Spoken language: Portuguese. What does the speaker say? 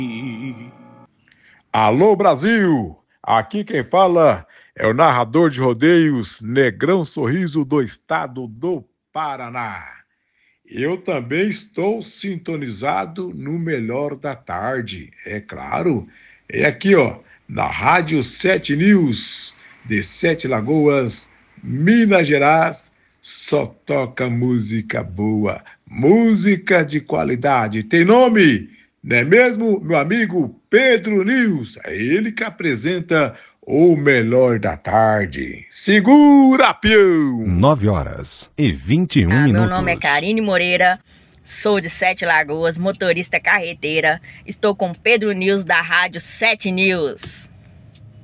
Alô Brasil, aqui quem fala é o narrador de rodeios Negrão Sorriso do estado do Paraná. Eu também estou sintonizado no Melhor da Tarde, é claro. É aqui, ó, na Rádio 7 News, de Sete Lagoas, Minas Gerais, só toca música boa, música de qualidade. Tem nome, não é mesmo, meu amigo Pedro News? É ele que apresenta o Melhor da Tarde. Segura, peão! 9h21 Meu nome é minutos. Karine Moreira, sou de Sete Lagoas, motorista carreteira. Estou com Pedro News da Rádio 7 News.